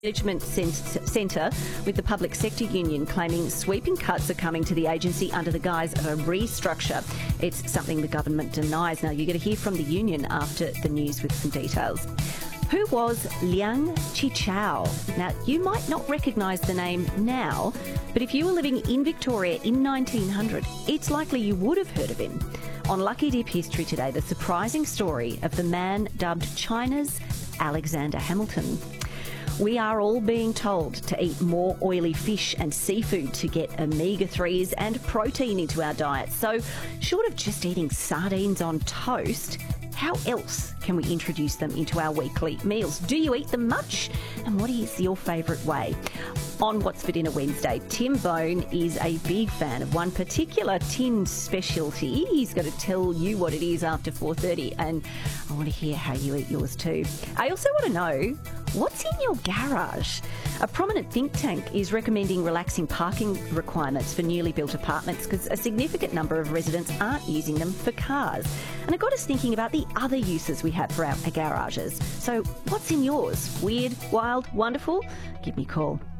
Management Centre with the Public Sector Union claiming sweeping cuts are coming to the agency under the guise of a restructure. It's something the government denies. Now, you're going to hear from the union after the news with some details. Who was Liang Qichao? Now, you might not recognise the name now, but if you were living in Victoria in 1900, it's likely you would have heard of him. On Lucky Dip History today, the surprising story of the man dubbed China's Alexander Hamilton. We are all being told to eat more oily fish and seafood to get omega-3s and protein into our diet. So, short of just eating sardines on toast, how else can we introduce them into our weekly meals? Do you eat them much? And what is your favourite way? On What's for Dinner Wednesday, Tim Bone is a big fan of one particular tin specialty. He's going to tell you what it is after 4:30, and I want to hear how you eat yours too. I also want to know, what's in your garage? A prominent think tank is recommending relaxing parking requirements for newly built apartments because a significant number of residents aren't using them for cars. And it got us thinking about the other uses we have for our garages. So what's in yours? Weird, wild, wonderful? Give me a call.